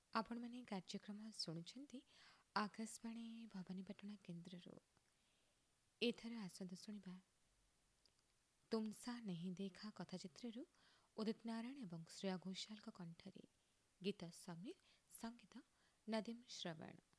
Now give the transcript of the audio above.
ଆପଣମାନେ କାର୍ଯ୍ୟକ୍ରମ ଶୁଣୁଛନ୍ତି ଆକାଶବାଣୀ ଭବାନୀପାଟଣା କେନ୍ଦ୍ରରୁ। ଏଥର ଆସନ୍ତୁ ଶୁଣିବା ତୁମସା ନେହି ଦେଖା କଥାଚିତ୍ରରୁ ଉଦିତ ନାରାୟଣ ଏବଂ ଶ୍ରେୟା ଘୋଷାଲଙ୍କ କଣ୍ଠରେ ଗୀତ ସମୀର, ସଙ୍ଗୀତ ନଦୀମ ଶ୍ରବଣ।